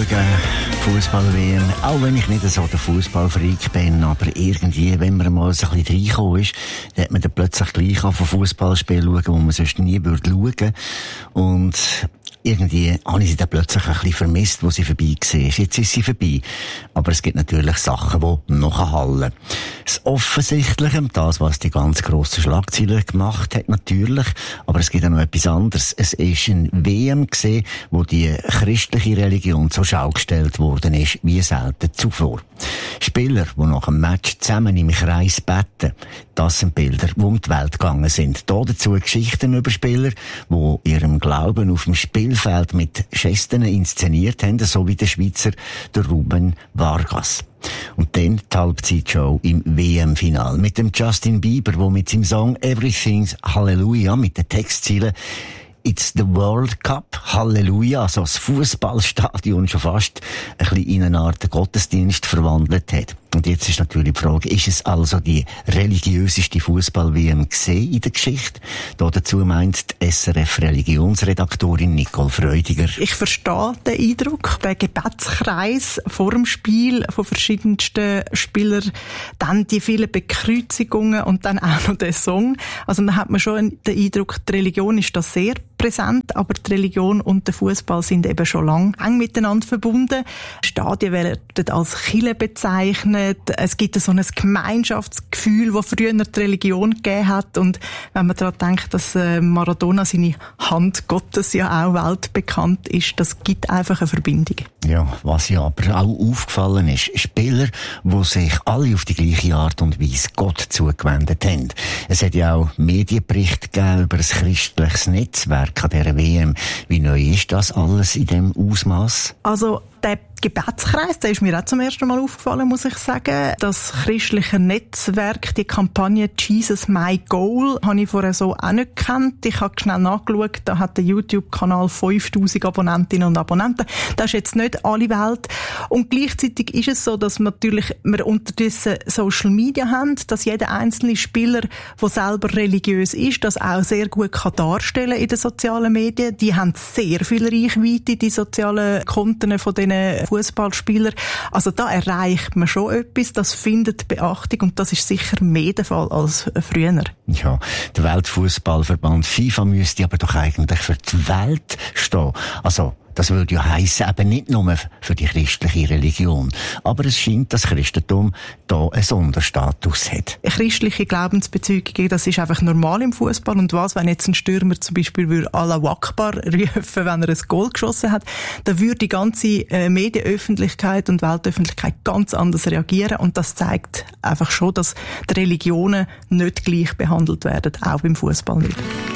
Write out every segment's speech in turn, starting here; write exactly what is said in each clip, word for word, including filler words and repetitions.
schauen, Fußball-W M. Auch wenn ich nicht so der Fußballfreak bin, aber irgendwie, wenn man mal so ein bisschen reingekommen ist, dann hat man dann plötzlich gleich an von Fußballspielen schauen, wo man sonst nie würde schauen. Und irgendwie habe ich sie dann plötzlich ein bisschen vermisst, wo sie vorbei war. Jetzt ist sie vorbei. Aber es gibt natürlich Sachen, die noch hallen. Das Offensichtliche, das, was die ganz grossen Schlagzeilen gemacht hat, natürlich. Aber es gibt auch noch etwas anderes. Es ist ein W M gewesen, wo die christliche Religion zur Schau gestellt worden ist, wie selten zuvor. Spieler, die nach einem Match zusammen im Kreis beten, das sind Bilder, die um die Welt gegangen sind. Da dazu Geschichten über Spieler, die ihrem Glauben auf dem Spielfeld mit Gesten inszeniert haben, so wie der Schweizer, der Ruben Vargas. Und dann die Halbzeitshow im W M-Final mit dem Justin Bieber, der mit seinem Song Everything's Hallelujah mit den Textzielen It's the World Cup, Halleluja, also das Fußballstadion schon fast ein bisschen in eine Art Gottesdienst verwandelt hat. Und jetzt ist natürlich die Frage, ist es also die religiöseste Fußball-W M gesehen in der Geschichte? Da dazu meint die S R F-Religionsredaktorin Nicole Freudiger. Ich verstehe den Eindruck, der Gebetskreis vor dem Spiel von verschiedensten Spielern, dann die vielen Bekreuzigungen und dann auch noch der Song. Also da hat man schon den Eindruck, die Religion ist da sehr präsent, aber die Religion und der Fußball sind eben schon lange eng miteinander verbunden. Stadien werden als Kirche bezeichnet. Es gibt so ein Gemeinschaftsgefühl, das früher die Religion gegeben hat. Und wenn man daran denkt, dass Maradona seine Hand Gottes ja auch weltbekannt ist, das gibt einfach eine Verbindung. Ja, was ja aber auch aufgefallen ist, Spieler, die sich alle auf die gleiche Art und Weise Gott zugewendet haben. Es hat ja auch Medienberichte gegeben über ein christliches Netzwerk an dieser W M. Wie neu ist das alles in diesem Ausmaß? Also, der Gebetskreis, der ist mir auch zum ersten Mal aufgefallen, muss ich sagen. Das christliche Netzwerk, die Kampagne Jesus My Goal, habe ich vorher so auch nicht gekannt. Ich habe schnell nachgeschaut, da hat der YouTube-Kanal fünftausend Abonnentinnen und Abonnenten. Das ist jetzt nicht alle Welt. Und gleichzeitig ist es so, dass natürlich wir unterdessen Social Media haben, dass jeder einzelne Spieler, der selber religiös ist, das auch sehr gut kann darstellen in den sozialen Medien. Die haben sehr viel Reichweite, die sozialen Konten von diesen Fußballspieler. Also da erreicht man schon etwas, das findet Beachtung und das ist sicher mehr der Fall als früher. Ja, der Weltfußballverband FIFA müsste aber doch eigentlich für die Welt stehen. Also das würde ja heissen, eben nicht nur für die christliche Religion. Aber es scheint, dass Christentum da einen Sonderstatus hat. Christliche Glaubensbezüge, das ist einfach normal im Fußball. Und was, wenn jetzt ein Stürmer zum Beispiel würde Allahu Akbar rufen, wenn er ein Goal geschossen hat, dann würde die ganze Medienöffentlichkeit und Weltöffentlichkeit ganz anders reagieren. Und das zeigt einfach schon, dass die Religionen nicht gleich behandelt werden, auch beim Fußball nicht.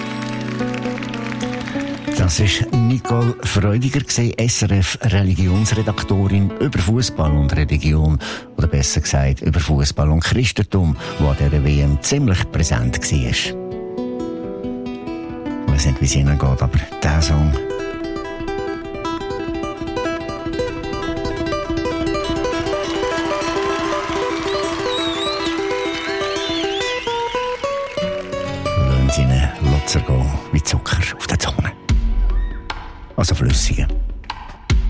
Das war Nicole Freudiger, S R F-Religionsredaktorin über Fußball und Religion, oder besser gesagt über Fußball und Christentum, wo an dieser W M ziemlich präsent war. Ich weiss nicht, wie es Ihnen geht, aber dieser Song